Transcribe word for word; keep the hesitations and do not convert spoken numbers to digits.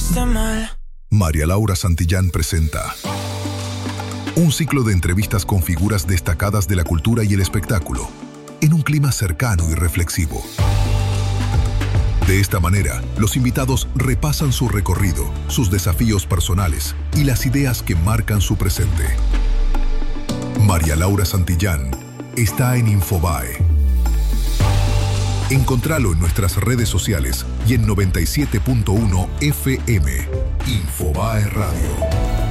hiciste mal. María Laura Santillán presenta un ciclo de entrevistas con figuras destacadas de la cultura y el espectáculo, en un clima cercano y reflexivo. De esta manera, los invitados repasan su recorrido, sus desafíos personales y las ideas que marcan su presente. María Laura Santillán está en Infobae. Encontralo en nuestras redes sociales y en noventa y siete punto uno F M. Infobae Radio.